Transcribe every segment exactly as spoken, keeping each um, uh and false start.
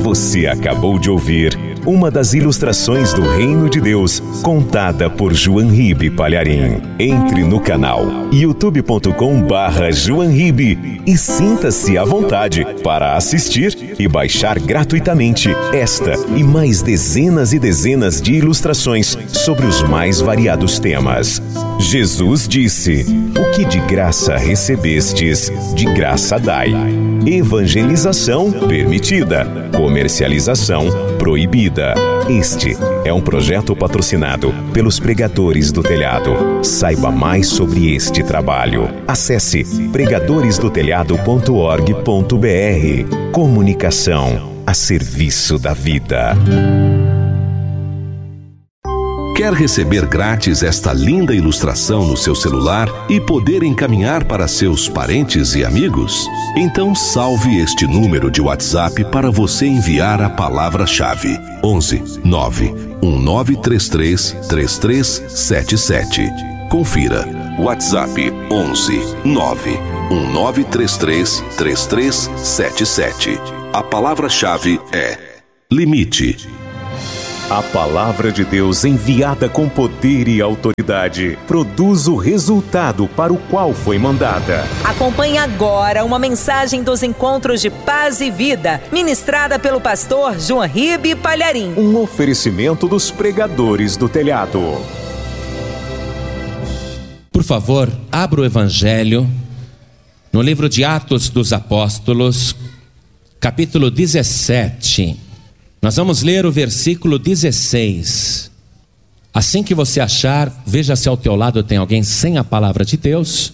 Você acabou de ouvir uma das ilustrações do Reino de Deus, contada por João Ribe Palharim. Entre no canal youtube ponto com barra João Ribe e sinta-se à vontade para assistir e baixar gratuitamente esta e mais dezenas e dezenas de ilustrações sobre os mais variados temas. Jesus disse: o que de graça recebestes, de graça dai. Evangelização permitida, comercialização proibida. Este é um projeto patrocinado pelos Pregadores do Telhado. Saiba mais sobre este trabalho. Acesse pregadores do telhado ponto org ponto br. Comunicação a serviço da vida. Quer receber grátis esta linda ilustração no seu celular e poder encaminhar para seus parentes e amigos? Então salve este número de WhatsApp para você enviar a palavra-chave: onze nove um nove três três três três sete sete. Confira: WhatsApp onze nove um nove três três três três sete sete. A palavra-chave é limite. A palavra de Deus, enviada com poder e autoridade, produz o resultado para o qual foi mandada. Acompanhe agora uma mensagem dos Encontros de Paz e Vida, ministrada pelo pastor João Ribe Palharim. Um oferecimento dos Pregadores do Telhado. Por favor, abra o Evangelho no livro de Atos dos Apóstolos, capítulo dezessete. Nós vamos ler o versículo dezesseis. Assim que você achar, veja se ao teu lado tem alguém sem a palavra de Deus.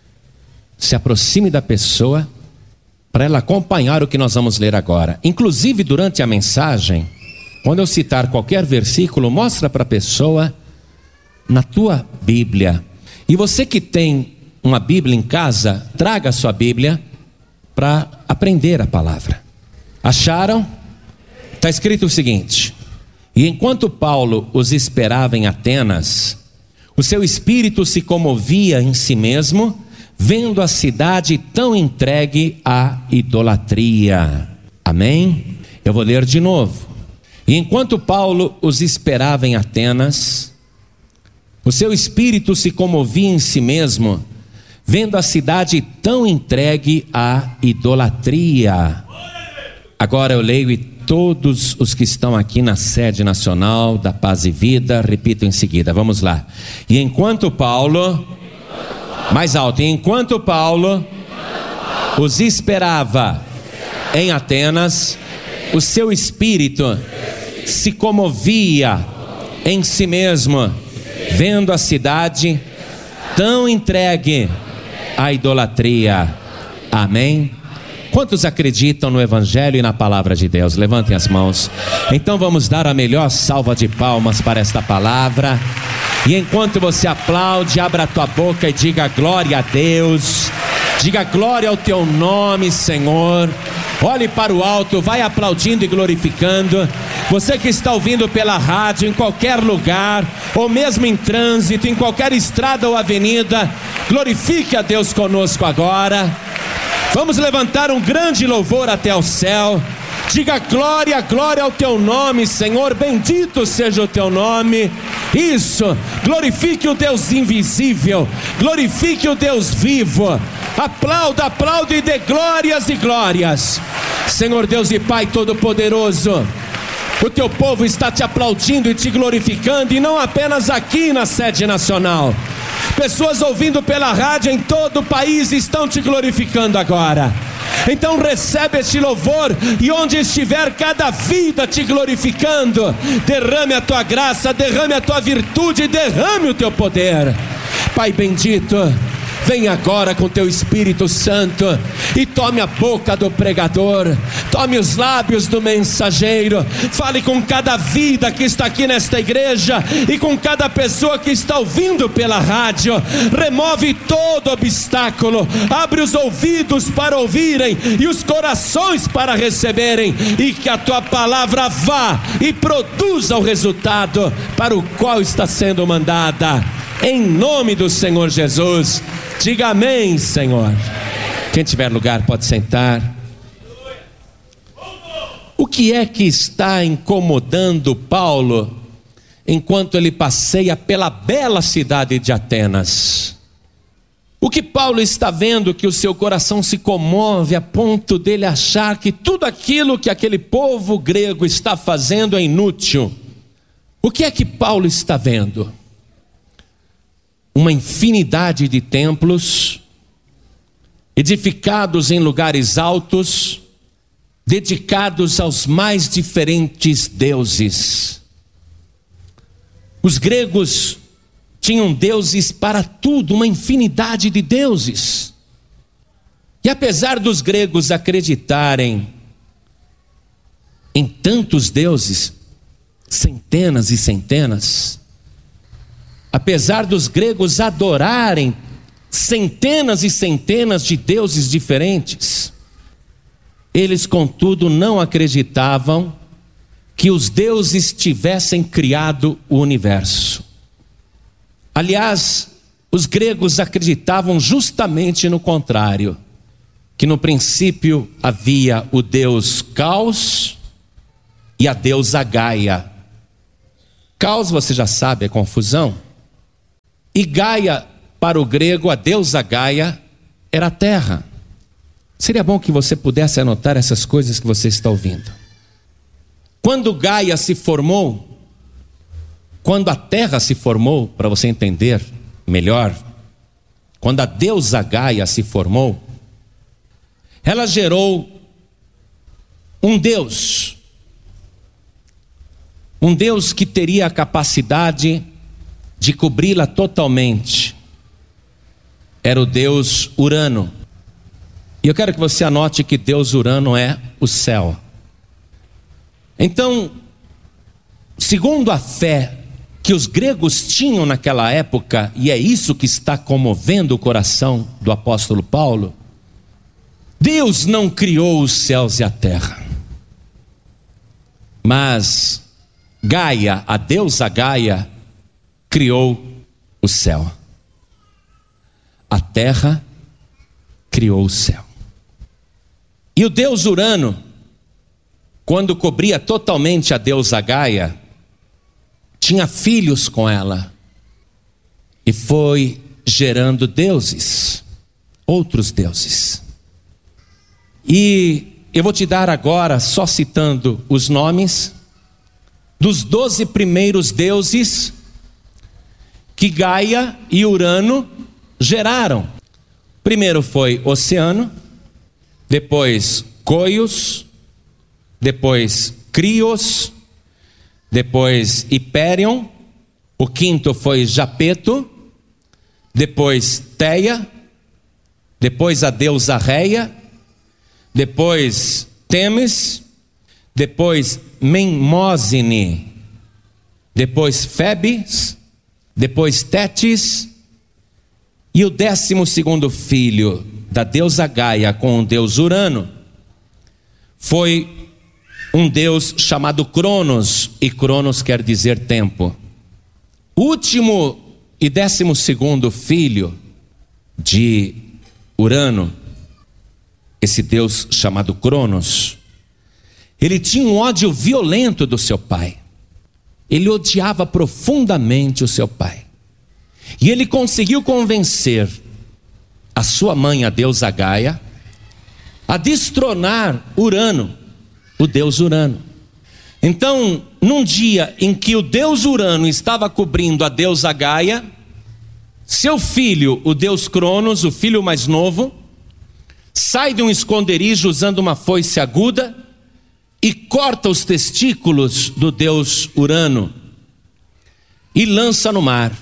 Se aproxime da pessoa para ela acompanhar o que nós vamos ler agora. Inclusive, durante a mensagem, quando eu citar qualquer versículo, mostra para a pessoa na tua Bíblia. E você que tem uma Bíblia em casa, traga a sua Bíblia para aprender a palavra. Acharam? Está escrito o seguinte: e enquanto Paulo os esperava em Atenas, o seu espírito se comovia em si mesmo, vendo a cidade tão entregue à idolatria. Amém? Eu vou ler de novo. E enquanto Paulo os esperava em Atenas, o seu espírito se comovia em si mesmo, vendo a cidade tão entregue à idolatria. Agora eu leio e todos os que estão aqui na sede nacional da Paz e Vida, repito em seguida, vamos lá. E enquanto Paulo, mais alto, e enquanto Paulo os esperava em Atenas, o seu espírito se comovia em si mesmo, vendo a cidade tão entregue à idolatria. Amém? Quantos acreditam no Evangelho e na Palavra de Deus? Levantem as mãos. Então vamos dar a melhor salva de palmas para esta palavra. E enquanto você aplaude, abra a tua boca e diga glória a Deus. Diga glória ao teu nome, Senhor. Olhe para o alto, vai aplaudindo e glorificando. Você que está ouvindo pela rádio, em qualquer lugar, ou mesmo em trânsito, em qualquer estrada ou avenida, glorifique a Deus conosco agora. Vamos levantar um grande louvor até o céu. Diga glória, glória ao teu nome, Senhor, bendito seja o teu nome. Isso, glorifique o Deus invisível, glorifique o Deus vivo. Aplauda, aplauda e dê glórias e glórias. Senhor Deus e Pai Todo-Poderoso, o teu povo está te aplaudindo e te glorificando, e não apenas aqui na sede nacional. Pessoas ouvindo pela rádio em todo o país estão te glorificando agora. Então recebe este louvor, e onde estiver cada vida te glorificando, derrame a tua graça, derrame a tua virtude, derrame o teu poder. Pai bendito, vem agora com teu Espírito Santo e tome a boca do pregador, tome os lábios do mensageiro, fale com cada vida que está aqui nesta igreja e com cada pessoa que está ouvindo pela rádio. Remove todo obstáculo, abre os ouvidos para ouvirem e os corações para receberem, e que a tua palavra vá e produza o resultado para o qual está sendo mandada. Em nome do Senhor Jesus, diga amém, Senhor. Quem tiver lugar pode sentar. O que é que está incomodando Paulo enquanto ele passeia pela bela cidade de Atenas? O que Paulo está vendo que o seu coração se comove a ponto dele achar que tudo aquilo que aquele povo grego está fazendo é inútil? O que é que Paulo está vendo? Uma infinidade de templos, edificados em lugares altos, dedicados aos mais diferentes deuses. Os gregos tinham deuses para tudo, uma infinidade de deuses. E apesar dos gregos acreditarem em tantos deuses, centenas e centenas, apesar dos gregos adorarem centenas e centenas de deuses diferentes, eles, contudo, não acreditavam que os deuses tivessem criado o universo. Aliás, os gregos acreditavam justamente no contrário, que no princípio havia o deus Caos e a deusa Gaia. Caos, você já sabe, é confusão. E Gaia, para o grego, a deusa Gaia era a terra. Seria bom que você pudesse anotar essas coisas que você está ouvindo. Quando Gaia se formou, quando a terra se formou, para você entender melhor, quando a deusa Gaia se formou, ela gerou um Deus, um Deus que teria a capacidade de cobri-la totalmente. Era o Deus Urano. E eu quero que você anote que Deus Urano é o céu. Então, segundo a fé que os gregos tinham naquela época, e é isso que está comovendo o coração do apóstolo Paulo, Deus não criou os céus e a terra, mas Gaia, a deusa Gaia, criou o céu. A terra criou o céu. E o deus Urano, quando cobria totalmente a deusa Gaia, tinha filhos com ela, e foi gerando deuses, outros deuses. E eu vou te dar agora, só citando os nomes, dos doze primeiros deuses que Gaia e Urano geraram. Primeiro foi Oceano, depois Coios, depois Crios, depois Hipérion, o quinto foi Japeto, depois Teia, depois a deusa Reia, depois Temis, depois Menmósine, depois Febes, depois Tétis, e o décimo segundo filho da deusa Gaia com o deus Urano foi um deus chamado Cronos, e Cronos quer dizer tempo. O último e décimo segundo filho de Urano, esse deus chamado Cronos, ele tinha um ódio violento do seu pai. Ele odiava profundamente o seu pai. E ele conseguiu convencer a sua mãe, a deusa Gaia, a destronar Urano, o deus Urano. Então, num dia em que o deus Urano estava cobrindo a deusa Gaia, seu filho, o deus Cronos, o filho mais novo, sai de um esconderijo usando uma foice aguda e corta os testículos do deus Urano e lança no mar.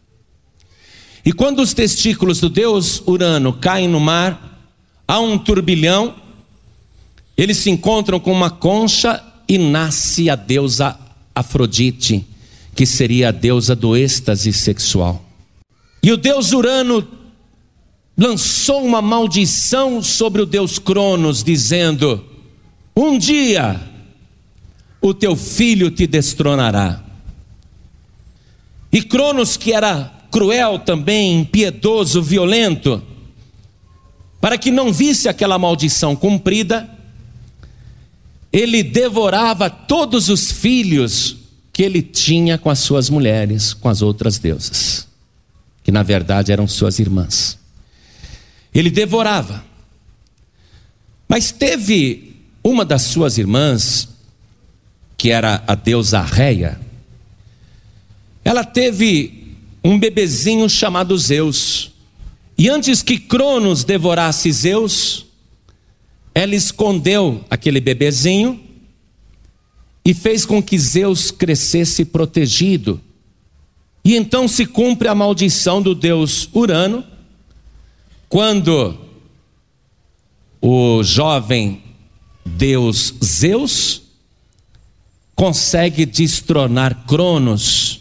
E quando os testículos do deus Urano caem no mar, há um turbilhão, eles se encontram com uma concha e nasce a deusa Afrodite, que seria a deusa do êxtase sexual. E o deus Urano lançou uma maldição sobre o deus Cronos, dizendo: um dia o teu filho te destronará. E Cronos, que era cruel também, impiedoso, violento, para que não visse aquela maldição cumprida, ele devorava todos os filhos que ele tinha com as suas mulheres, com as outras deusas, que na verdade eram suas irmãs. Ele devorava. Mas teve uma das suas irmãs, que era a deusa Réia, ela teve um bebezinho chamado Zeus. E antes que Cronos devorasse Zeus, ela escondeu aquele bebezinho e fez com que Zeus crescesse protegido. E então se cumpre a maldição do deus Urano, quando o jovem deus Zeus consegue destronar Cronos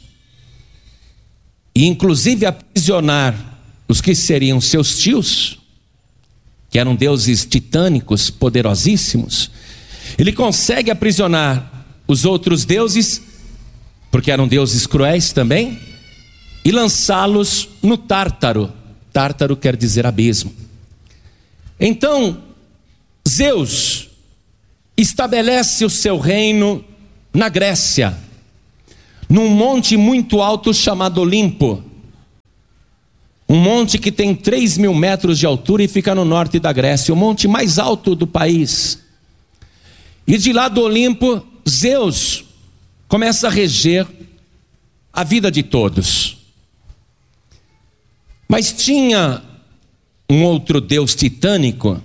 e inclusive aprisionar os que seriam seus tios, que eram deuses titânicos poderosíssimos. Ele consegue aprisionar os outros deuses, porque eram deuses cruéis também, e lançá-los no Tártaro. Tártaro quer dizer abismo. Então, Zeus estabelece o seu reino na Grécia, num monte muito alto chamado Olimpo. Um monte que tem três mil metros de altura e fica no norte da Grécia, o monte mais alto do país. E de lá do Olimpo, Zeus começa a reger a vida de todos. Mas tinha um outro deus titânico,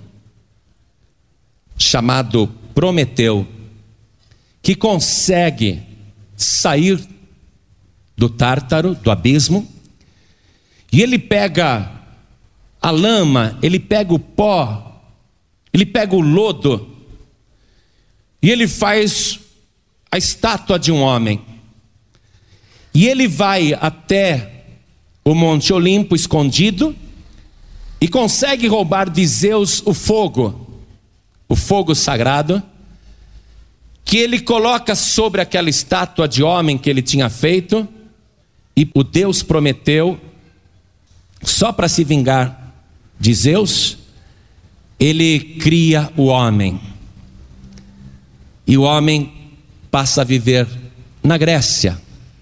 chamado Prometeu, que consegue sair do Tártaro, do abismo, e ele pega a lama, ele pega o pó, ele pega o lodo, e ele faz a estátua de um homem. E ele vai até o Monte Olimpo escondido e consegue roubar de Zeus o fogo, o fogo sagrado, que ele coloca sobre aquela estátua de homem que ele tinha feito, e o Deus Prometeu, só para se vingar de Zeus, ele cria o homem. E o homem passa a viver na Grécia.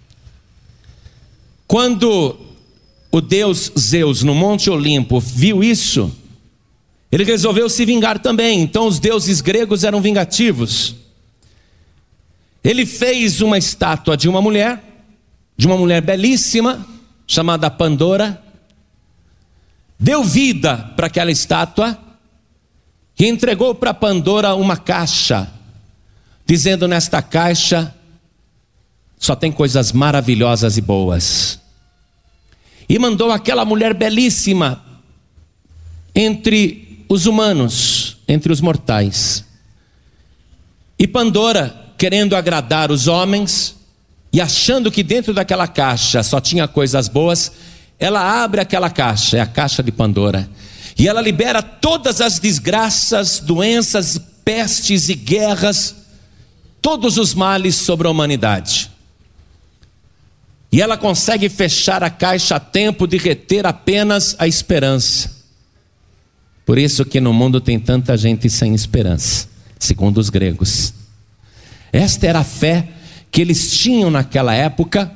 Quando o deus Zeus no Monte Olimpo viu isso, ele resolveu se vingar também. Então os deuses gregos eram vingativos. Ele fez uma estátua de uma mulher, de uma mulher belíssima, chamada Pandora, deu vida para aquela estátua e entregou para Pandora uma caixa, dizendo: nesta caixa só tem coisas maravilhosas e boas. E mandou aquela mulher belíssima entre os humanos, entre os mortais. E Pandora, querendo agradar os homens e achando que dentro daquela caixa só tinha coisas boas, ela abre aquela caixa, é a caixa de Pandora, e ela libera todas as desgraças, doenças, pestes e guerras, todos os males sobre a humanidade. E ela consegue fechar a caixa a tempo de reter apenas a esperança. Por isso que no mundo tem tanta gente sem esperança, segundo os gregos. Esta era a fé que eles tinham naquela época,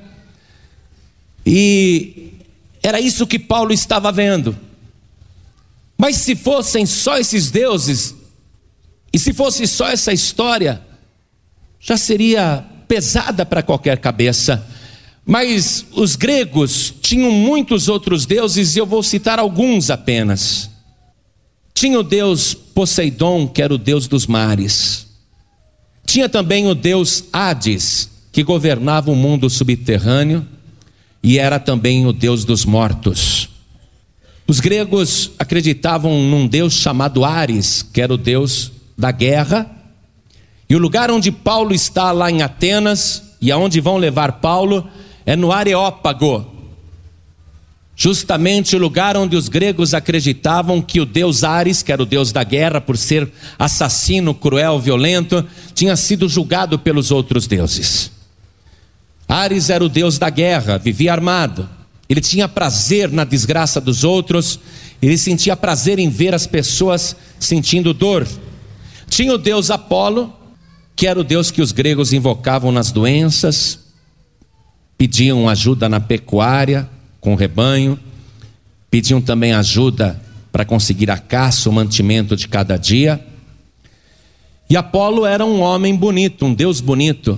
e era isso que Paulo estava vendo. Mas se fossem só esses deuses, e se fosse só essa história, já seria pesada para qualquer cabeça. Mas os gregos tinham muitos outros deuses, e eu vou citar alguns apenas. Tinha o deus Poseidon, que era o deus dos mares. Tinha também o deus Hades, que governava o mundo subterrâneo, e era também o deus dos mortos. Os gregos acreditavam num deus chamado Ares, que era o deus da guerra. E o lugar onde Paulo está, lá em Atenas, e aonde vão levar Paulo, é no Areópago, justamente o lugar onde os gregos acreditavam que o deus Ares, que era o deus da guerra, por ser assassino, cruel, violento, tinha sido julgado pelos outros deuses. Ares era o deus da guerra, vivia armado, ele tinha prazer na desgraça dos outros, ele sentia prazer em ver as pessoas sentindo dor. Tinha o deus Apolo, que era o Deus que os gregos invocavam nas doenças, pediam ajuda na pecuária, com o rebanho, pediam também ajuda para conseguir a caça, o mantimento de cada dia. E Apolo era um homem bonito, um Deus bonito,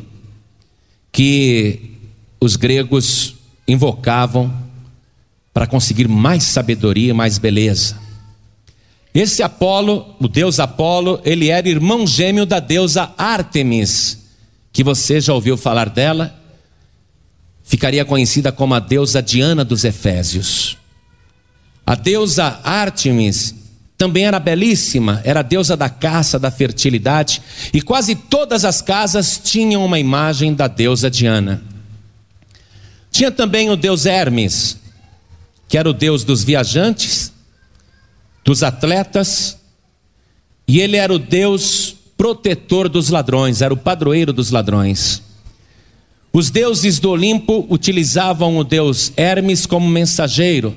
que os gregos invocavam para conseguir mais sabedoria, mais beleza. Esse Apolo, o deus Apolo, ele era irmão gêmeo da deusa Ártemis, que você já ouviu falar dela, ficaria conhecida como a deusa Diana dos Efésios. A deusa Ártemis também era belíssima, era a deusa da caça, da fertilidade, e quase todas as casas tinham uma imagem da deusa Diana. Tinha também o deus Hermes, que era o deus dos viajantes, dos atletas, e ele era o deus protetor dos ladrões, era o padroeiro dos ladrões. Os deuses do Olimpo utilizavam o deus Hermes como mensageiro,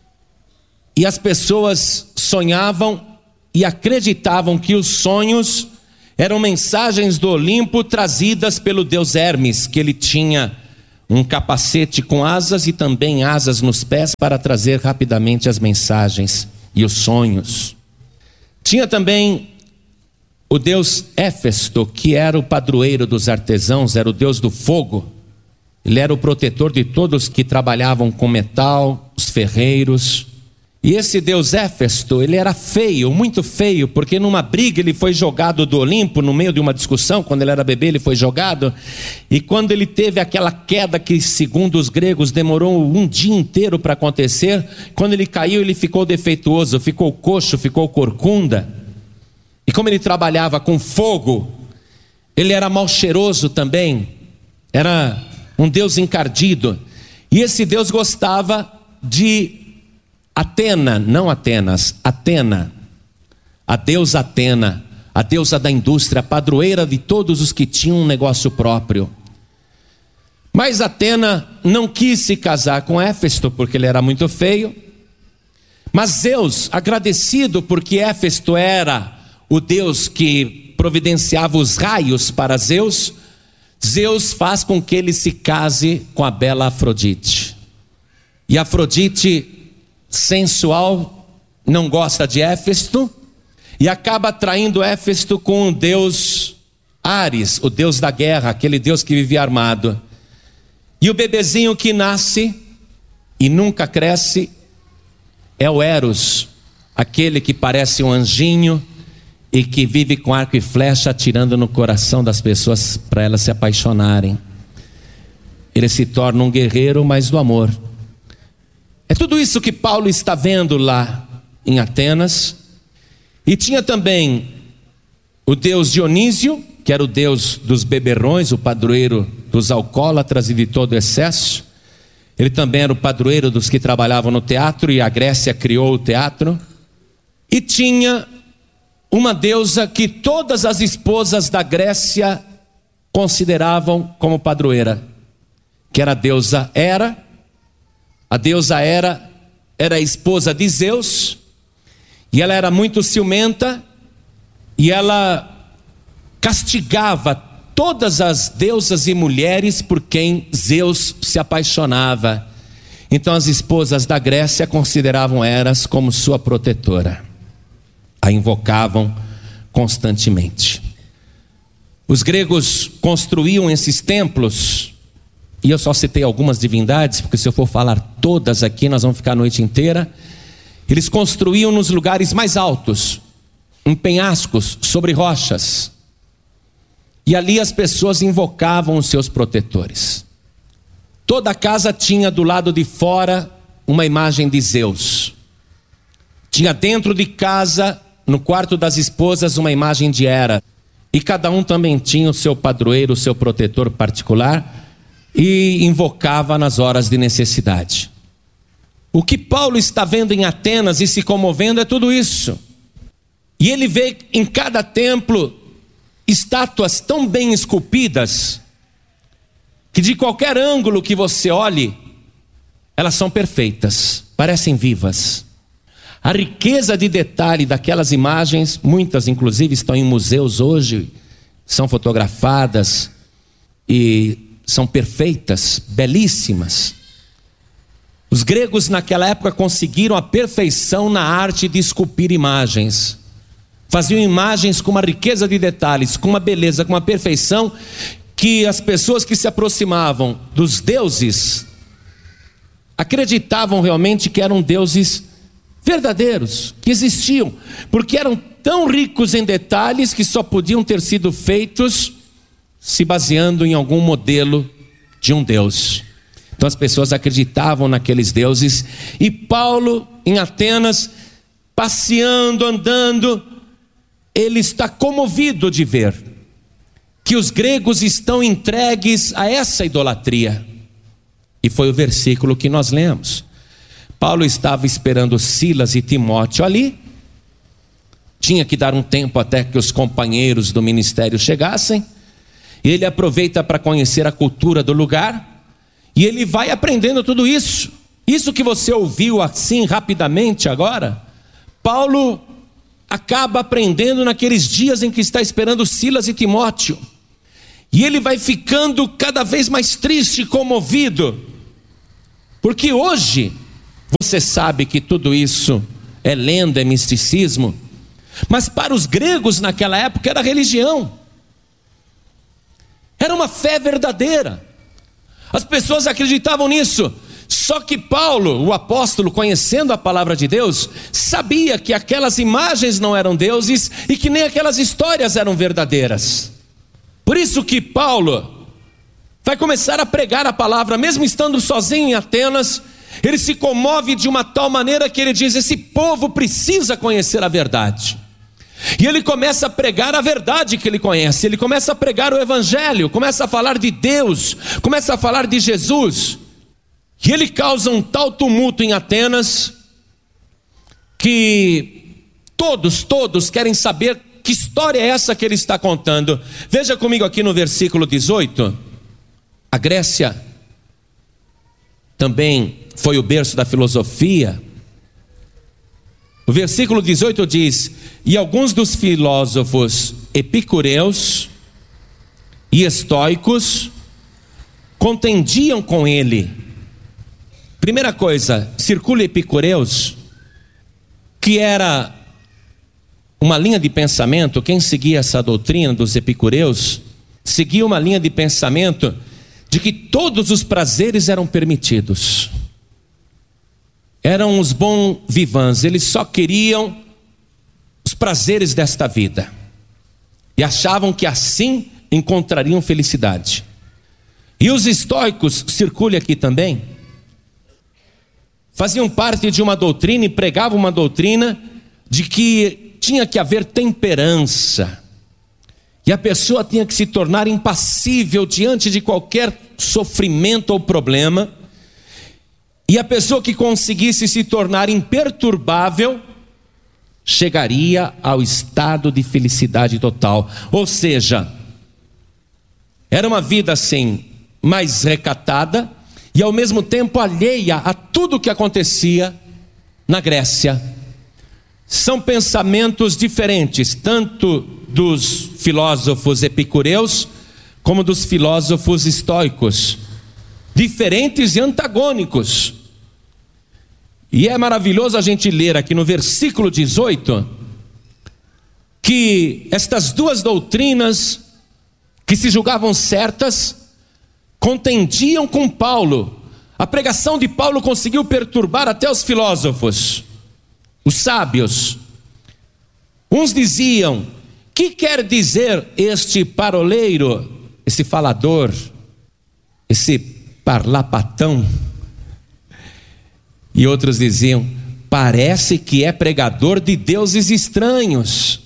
e as pessoas sonhavam e acreditavam que os sonhos eram mensagens do Olimpo trazidas pelo deus Hermes, que ele tinha um capacete com asas e também asas nos pés para trazer rapidamente as mensagens e os sonhos. Tinha também o deus Éfesto, que era o padroeiro dos artesãos, era o deus do fogo. Ele era o protetor de todos que trabalhavam com metal, os ferreiros. E esse deus Éfesto, ele era feio, muito feio, porque numa briga ele foi jogado do Olimpo, no meio de uma discussão, quando ele era bebê ele foi jogado, e quando ele teve aquela queda que segundo os gregos demorou um dia inteiro para acontecer, quando ele caiu ele ficou defeituoso, ficou coxo, ficou corcunda, e como ele trabalhava com fogo, ele era mal cheiroso também, era um deus encardido, e esse deus gostava de Atena, não Atenas, Atena, a deusa Atena, a deusa da indústria, a padroeira de todos os que tinham um negócio próprio. Mas Atena não quis se casar com Éfesto porque ele era muito feio, mas Zeus, agradecido porque Éfesto era o deus que providenciava os raios para Zeus, Zeus faz com que ele se case com a bela Afrodite. E Afrodite, sensual, não gosta de Éfesto e acaba traindo Éfesto com o deus Ares, o deus da guerra, aquele deus que vivia armado. E o bebezinho que nasce e nunca cresce é o Eros, aquele que parece um anjinho e que vive com arco e flecha atirando no coração das pessoas para elas se apaixonarem. Ele se torna um guerreiro, mas do amor. É tudo isso que Paulo está vendo lá em Atenas. E tinha também o deus Dionísio, que era o deus dos beberrões, o padroeiro dos alcoólatras e de todo excesso. Ele também era o padroeiro dos que trabalhavam no teatro, e a Grécia criou o teatro. E tinha uma deusa que todas as esposas da Grécia consideravam como padroeira, que era a deusa Hera. A deusa Hera era a esposa de Zeus, e ela era muito ciumenta, e ela castigava todas as deusas e mulheres por quem Zeus se apaixonava. Então as esposas da Grécia consideravam Heras como sua protetora, a invocavam constantemente. Os gregos construíam esses templos, e eu só citei algumas divindades, porque se eu for falar todas aqui, nós vamos ficar a noite inteira. Eles construíam nos lugares mais altos, em penhascos, sobre rochas. E ali as pessoas invocavam os seus protetores. Toda casa tinha do lado de fora uma imagem de Zeus. Tinha dentro de casa, no quarto das esposas, uma imagem de Hera. E cada um também tinha o seu padroeiro, o seu protetor particular, e invocava nas horas de necessidade. O que Paulo está vendo em Atenas e se comovendo é tudo isso. E ele vê em cada templo estátuas tão bem esculpidas, que de qualquer ângulo que você olhe, elas são perfeitas, parecem vivas. A riqueza de detalhe daquelas imagens, muitas inclusive estão em museus hoje, são fotografadas e são perfeitas, belíssimas. Os gregos naquela época conseguiram a perfeição na arte de esculpir imagens. Faziam imagens com uma riqueza de detalhes, com uma beleza, com uma perfeição, que as pessoas que se aproximavam dos deuses acreditavam realmente que eram deuses verdadeiros, que existiam, porque eram tão ricos em detalhes que só podiam ter sido feitos se baseando em algum modelo de um deus. Então as pessoas acreditavam naqueles deuses, e Paulo, em Atenas, passeando, andando, ele está comovido de ver que os gregos estão entregues a essa idolatria. E foi o versículo que nós lemos. Paulo estava esperando Silas e Timóteo ali. Tinha que dar um tempo até que os companheiros do ministério chegassem. E ele aproveita para conhecer a cultura do lugar. E ele vai aprendendo tudo isso. Isso que você ouviu assim rapidamente agora, Paulo acaba aprendendo naqueles dias em que está esperando Silas e Timóteo. E ele vai ficando cada vez mais triste e comovido. Porque hoje, você sabe que tudo isso é lenda, é misticismo. Mas para os gregos naquela época era religião. Era uma fé verdadeira. As pessoas acreditavam nisso. Só que Paulo, o apóstolo, conhecendo a palavra de Deus, sabia que aquelas imagens não eram deuses e que nem aquelas histórias eram verdadeiras. Por isso que Paulo vai começar a pregar a palavra, mesmo estando sozinho em Atenas. Ele se comove de uma tal maneira que ele diz: esse povo precisa conhecer a verdade. E ele começa a pregar a verdade que ele conhece. Ele começa a pregar o evangelho, começa a falar de Deus, começa a falar de Jesus. E ele causa um tal tumulto em Atenas que todos, todos querem saber que história é essa que ele está contando. Veja comigo aqui no versículo dezoito. A Grécia também foi o berço da filosofia. O versículo dezoito diz: e alguns dos filósofos epicureus e estoicos contendiam com ele. Primeira coisa, circula epicureus, que era uma linha de pensamento. Quem seguia essa doutrina dos epicureus seguia uma linha de pensamento de que todos os prazeres eram permitidos. Eram os bons vivants, eles só queriam os prazeres desta vida e achavam que assim encontrariam felicidade. E os estoicos, circule aqui também, faziam parte de uma doutrina e pregavam uma doutrina de que tinha que haver temperança, e a pessoa tinha que se tornar impassível diante de qualquer sofrimento ou problema, e a pessoa que conseguisse se tornar imperturbável chegaria ao estado de felicidade total. Ou seja, era uma vida assim mais recatada e ao mesmo tempo alheia a tudo o que acontecia na Grécia. São pensamentos diferentes, tanto dos filósofos epicureus como dos filósofos estoicos, diferentes e antagônicos. E é maravilhoso a gente ler aqui no versículo dezoito que estas duas doutrinas que se julgavam certas contendiam com Paulo. A pregação de Paulo conseguiu perturbar até os filósofos, os sábios. Uns diziam: que quer dizer este paroleiro, esse falador, esse parlapatão? E outros diziam: parece que é pregador de deuses estranhos,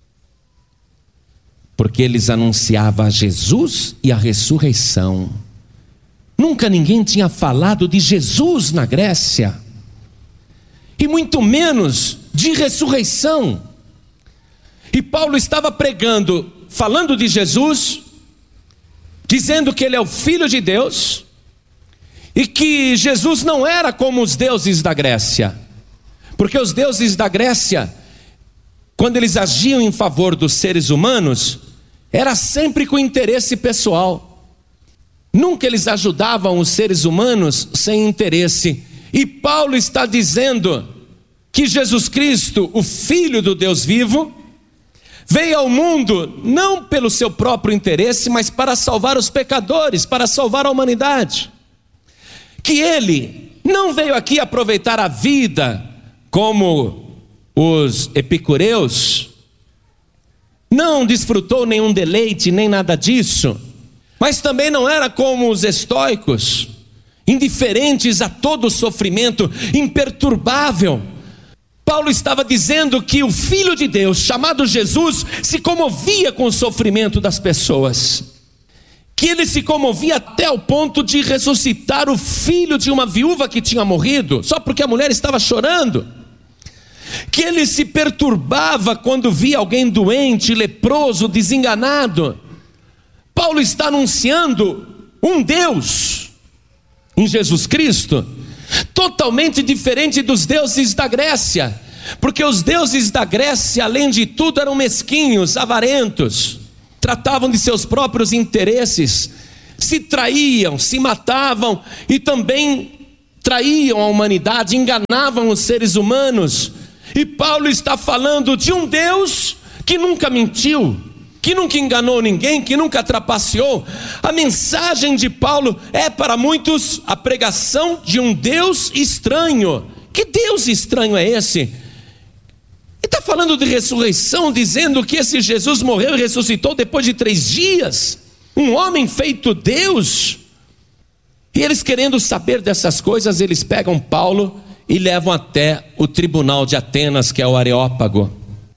porque eles anunciavam Jesus e a ressurreição. Nunca ninguém tinha falado de Jesus na Grécia, e muito menos de ressurreição. E Paulo estava pregando, falando de Jesus, dizendo que ele é o Filho de Deus, e que Jesus não era como os deuses da Grécia, porque os deuses da Grécia, quando eles agiam em favor dos seres humanos, era sempre com interesse pessoal. Nunca eles ajudavam os seres humanos sem interesse. E Paulo está dizendo que Jesus Cristo, o Filho do Deus vivo, veio ao mundo não pelo seu próprio interesse, mas para salvar os pecadores, para salvar a humanidade. Que ele não veio aqui aproveitar a vida como os epicureus, não desfrutou nenhum deleite, nem nada disso, mas também não era como os estoicos, indiferentes a todo sofrimento, imperturbável. Paulo estava dizendo que o Filho de Deus, chamado Jesus, se comovia com o sofrimento das pessoas, que ele se comovia até o ponto de ressuscitar o filho de uma viúva que tinha morrido, só porque a mulher estava chorando, que ele se perturbava quando via alguém doente, leproso, desenganado. Paulo está anunciando um Deus em Jesus Cristo, totalmente diferente dos deuses da Grécia, porque os deuses da Grécia, além de tudo, eram mesquinhos, avarentos, tratavam de seus próprios interesses, se traíam, se matavam e também traíam a humanidade, enganavam os seres humanos. E Paulo está falando de um Deus que nunca mentiu, que nunca enganou ninguém, que nunca trapaceou. A mensagem de Paulo é para muitos a pregação de um Deus estranho. Que Deus estranho é esse? Ele está falando de ressurreição, dizendo que esse Jesus morreu e ressuscitou depois de três dias, um homem feito Deus. E eles, querendo saber dessas coisas, eles pegam Paulo e levam até o tribunal de Atenas, que é o Areópago.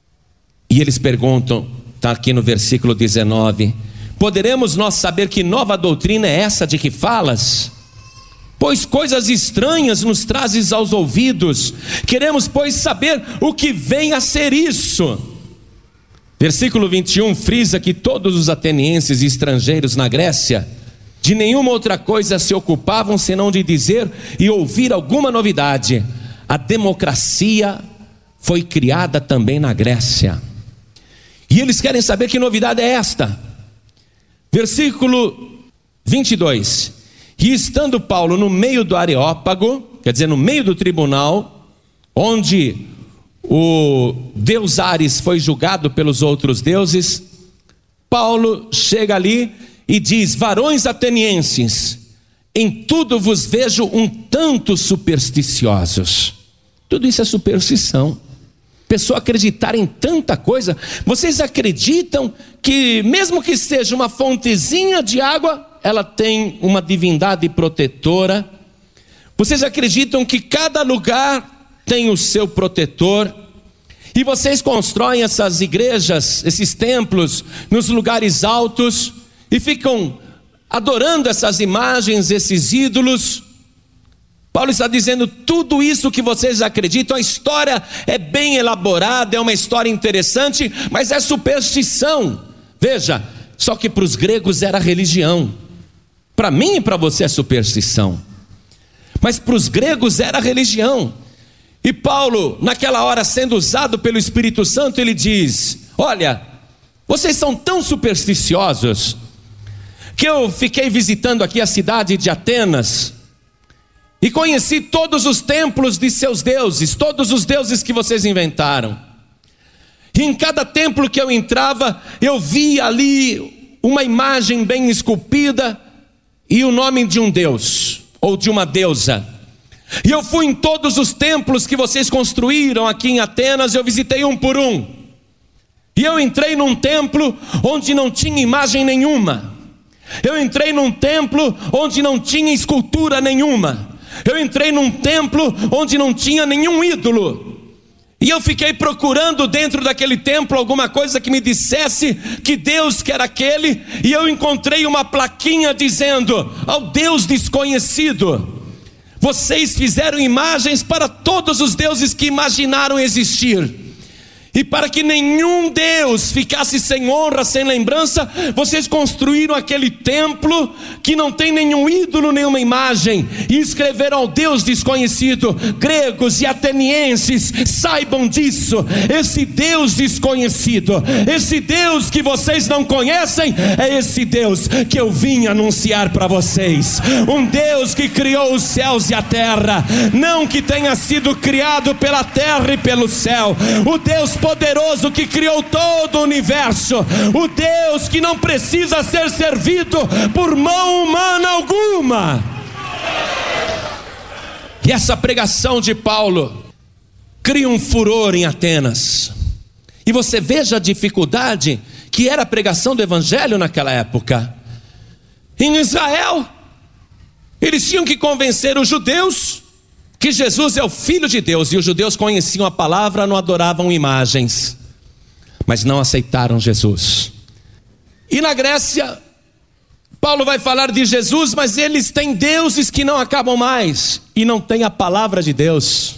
E eles perguntam, está aqui no versículo dezenove: poderemos nós saber que nova doutrina é essa de que falas? Pois coisas estranhas nos trazes aos ouvidos. Queremos, pois, saber o que vem a ser isso. Versículo vinte e um frisa que todos os atenienses e estrangeiros na Grécia de nenhuma outra coisa se ocupavam senão de dizer e ouvir alguma novidade. A democracia foi criada também na Grécia. E eles querem saber que novidade é esta. Versículo vinte e dois: e estando Paulo no meio do Areópago, quer dizer, no meio do tribunal, onde o deus Ares foi julgado pelos outros deuses, Paulo chega ali e diz: varões atenienses, em tudo vos vejo um tanto supersticiosos. Tudo isso é superstição. Pessoa acreditar em tanta coisa. Vocês acreditam que mesmo que seja uma fontezinha de água, ela tem uma divindade protetora? Vocês acreditam que cada lugar tem o seu protetor? E vocês constroem essas igrejas, esses templos, nos lugares altos, e ficam adorando essas imagens, esses ídolos. Paulo está dizendo, tudo isso que vocês acreditam, a história é bem elaborada, é uma história interessante, mas é superstição. Veja, só que para os gregos era religião. Para mim e para você é superstição, mas para os gregos era religião. E Paulo, naquela hora, sendo usado pelo Espírito Santo, ele diz: olha, vocês são tão supersticiosos, que eu fiquei visitando aqui a cidade de Atenas, e conheci todos os templos de seus deuses, todos os deuses que vocês inventaram. E em cada templo que eu entrava, eu via ali uma imagem bem esculpida, e o nome de um deus, ou de uma deusa. E eu fui em todos os templos que vocês construíram aqui em Atenas, eu visitei um por um. E eu entrei num templo onde não tinha imagem nenhuma. Eu entrei num templo onde não tinha escultura nenhuma. Eu entrei num templo onde não tinha nenhum ídolo. E eu fiquei procurando dentro daquele templo alguma coisa que me dissesse que Deus que era aquele. E eu encontrei uma plaquinha dizendo: ao Deus desconhecido. Vocês fizeram imagens para todos os deuses que imaginaram existir. E para que nenhum Deus ficasse sem honra, sem lembrança, vocês construíram aquele templo que não tem nenhum ídolo, nenhuma imagem, e escreveram ao Deus desconhecido. Gregos e atenienses, saibam disso. Esse Deus desconhecido, esse Deus que vocês não conhecem, é esse Deus que eu vim anunciar para vocês. Um Deus que criou os céus e a terra, não que tenha sido criado pela terra e pelo céu. O Deus poderoso que criou todo o universo, o Deus que não precisa ser servido por mão humana alguma. E essa pregação de Paulo cria um furor em Atenas. E você veja a dificuldade que era a pregação do evangelho naquela época. Em Israel, eles tinham que convencer os judeus que Jesus é o Filho de Deus, e os judeus conheciam a palavra, não adoravam imagens, mas não aceitaram Jesus. E na Grécia, Paulo vai falar de Jesus, mas eles têm deuses que não acabam mais, e não têm a palavra de Deus.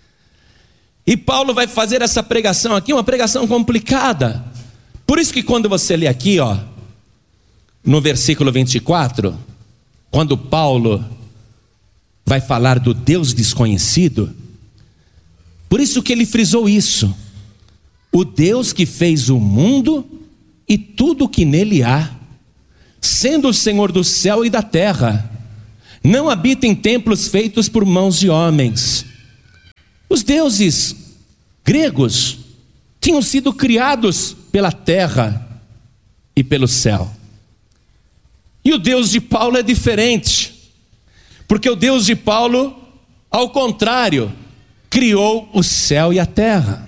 E Paulo vai fazer essa pregação aqui, uma pregação complicada. Por isso que quando você lê aqui, ó, no versículo vinte e quatro, quando Paulo vai falar do Deus desconhecido, por isso que ele frisou isso: o Deus que fez o mundo e tudo que nele há, sendo o Senhor do céu e da terra, não habita em templos feitos por mãos de homens. Os deuses gregos tinham sido criados pela terra e pelo céu. E o Deus de Paulo é diferente, porque o Deus de Paulo, ao contrário, criou o céu e a terra.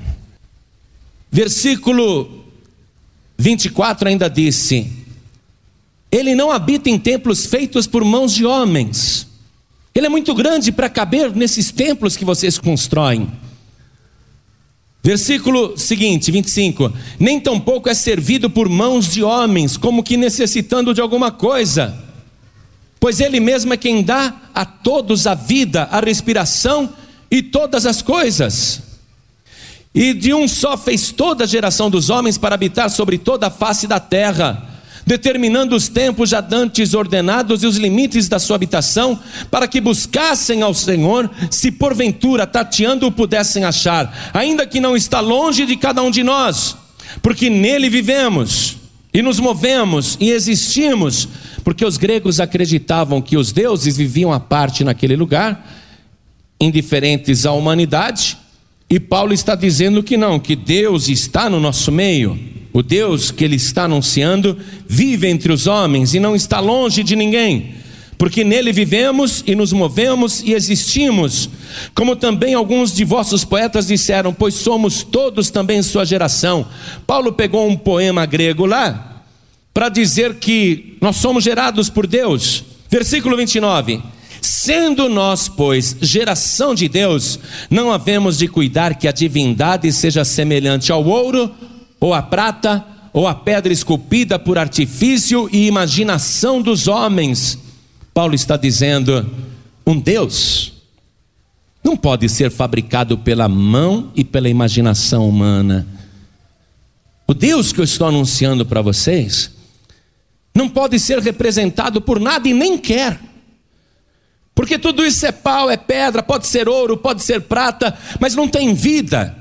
Versículo vinte e quatro ainda disse: ele não habita em templos feitos por mãos de homens. Ele é muito grande para caber nesses templos que vocês constroem. Versículo seguinte, vinte e cinco: nem tampouco é servido por mãos de homens, como que necessitando de alguma coisa, pois ele mesmo é quem dá a todos a vida, a respiração e todas as coisas. E de um só fez toda a geração dos homens para habitar sobre toda a face da terra, determinando os tempos já dantes ordenados e os limites da sua habitação, para que buscassem ao Senhor, se porventura tateando o pudessem achar, ainda que não está longe de cada um de nós, porque nele vivemos e nos movemos e existimos. Porque os gregos acreditavam que os deuses viviam à parte naquele lugar, indiferentes à humanidade, e Paulo está dizendo que não, que Deus está no nosso meio. O Deus que ele está anunciando vive entre os homens e não está longe de ninguém, porque nele vivemos e nos movemos e existimos, como também alguns de vossos poetas disseram, pois somos todos também sua geração. Paulo pegou um poema grego lá para dizer que nós somos gerados por Deus. Versículo vinte e nove: sendo nós, pois, geração de Deus, não havemos de cuidar que a divindade seja semelhante ao ouro, ou à prata, ou à pedra esculpida por artifício e imaginação dos homens. Paulo está dizendo, um Deus não pode ser fabricado pela mão e pela imaginação humana. O Deus que eu estou anunciando para vocês não pode ser representado por nada e nem quer, porque tudo isso é pau, é pedra, pode ser ouro, pode ser prata, mas não tem vida.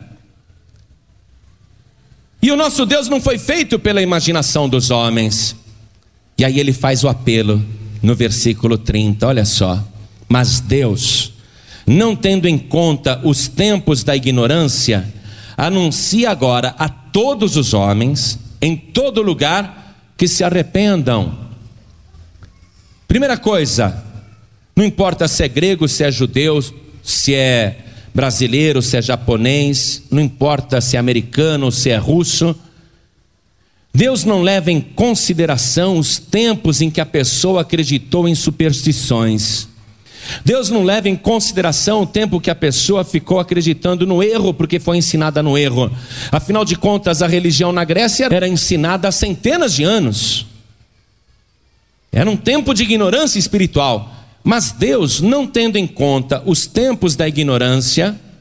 E o nosso Deus não foi feito pela imaginação dos homens. E aí ele faz o apelo no versículo trinta, olha só: mas Deus, não tendo em conta os tempos da ignorância, anuncia agora a todos os homens, em todo lugar, que se arrependam. Primeira coisa, não importa se é grego, se é judeu, se é brasileiro, se é japonês, não importa se é americano, se é russo, Deus não leva em consideração os tempos em que a pessoa acreditou em superstições. Deus não leva em consideração o tempo que a pessoa ficou acreditando no erro, porque foi ensinada no erro. Afinal de contas, a religião na Grécia era ensinada há centenas de anos. Era um tempo de ignorância espiritual. Mas Deus, não tendo em conta os tempos da ignorância,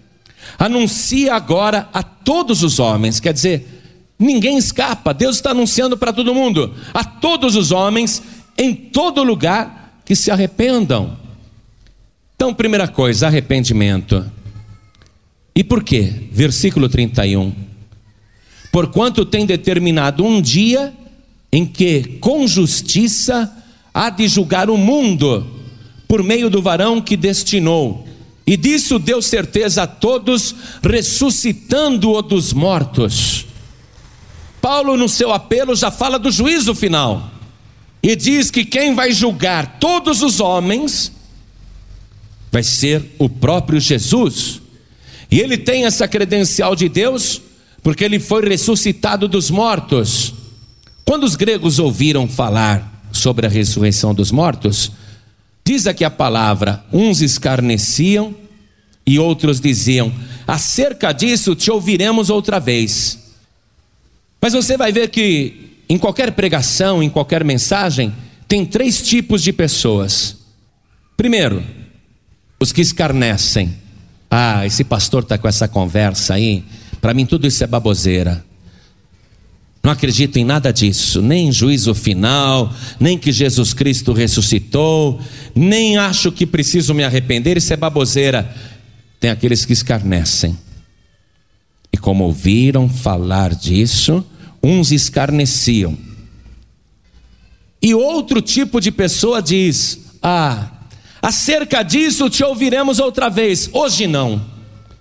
Anuncia agora a todos os homens. Quer dizer, ninguém escapa. Deus está anunciando para todo mundo, a todos os homens, em todo lugar, que se arrependam. Então, primeira coisa, arrependimento. E por quê? Versículo trinta e um. Porquanto tem determinado um dia em que com justiça há de julgar o mundo, por meio do varão que destinou, e disso deu certeza a todos, ressuscitando-o dos mortos. Paulo, no seu apelo, já fala do juízo final, e diz que quem vai julgar todos os homens vai ser o próprio Jesus. E ele tem essa credencial de Deus, porque ele foi ressuscitado dos mortos. Quando os gregos ouviram falar sobre a ressurreição dos mortos, diz aqui a palavra, uns escarneciam e outros diziam, acerca disso te ouviremos outra vez. Mas você vai ver que em qualquer pregação, em qualquer mensagem, tem três tipos de pessoas. Primeiro, os que escarnecem. Ah, esse pastor está com essa conversa aí, para mim tudo isso é baboseira. Não acredito em nada disso, nem em juízo final, nem que Jesus Cristo ressuscitou, nem acho que preciso me arrepender, isso é baboseira. Tem aqueles que escarnecem. E como ouviram falar disso, uns escarneciam. E outro tipo de pessoa diz, ah, acerca disso te ouviremos outra vez, hoje não.